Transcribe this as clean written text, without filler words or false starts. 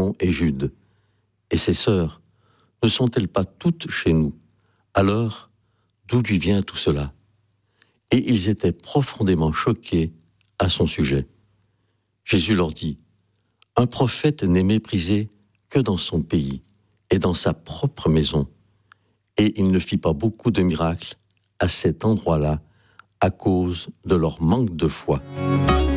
Simon et Jude. Et ses sœurs, ne sont-elles pas toutes chez nous? Alors, d'où lui vient tout cela? Et ils étaient profondément choqués à son sujet. Jésus leur dit, un prophète n'est méprisé que dans son pays et dans sa propre maison. Et il ne fit pas beaucoup de miracles à cet endroit-là à cause de leur manque de foi.